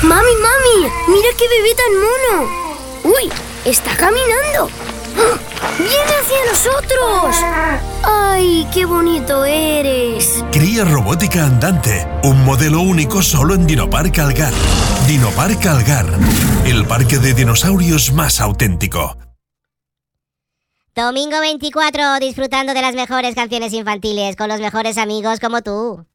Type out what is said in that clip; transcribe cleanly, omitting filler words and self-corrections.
Mami, mira qué bebé tan mono. ¡Uy! ¡Está caminando! ¡Ah! ¡Viene hacia nosotros! ¡Ay, qué bonito eres! Cría robótica andante, un modelo único solo en Dinopark Algar. Dinopark Algar, el parque de dinosaurios más auténtico. Domingo 24, disfrutando de las mejores canciones infantiles con los mejores amigos como tú.